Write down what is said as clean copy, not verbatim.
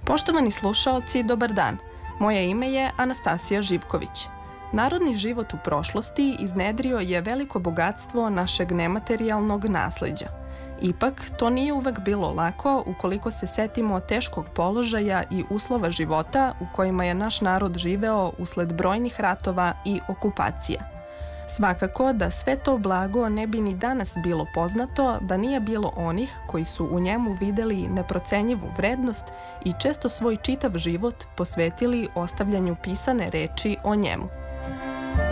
Poštovani slušaoci, dobar dan. Moje ime je Anastasija Živković. Narodni život u prošlosti iznedrio je veliko bogatstvo našeg nematerijalnog nasleđa. Ipak, to nije uvek bilo lako ukoliko se setimo teškog položaja i uslova života u kojima je naš narod živeo usled brojnih ratova i okupacija. Svakako da sve to blago ne bi ni danas bilo poznato da nije bilo onih koji su u njemu videli neprocenjivu vrednost i često svoj čitav život posvetili ostavljanju pisane reči o njemu.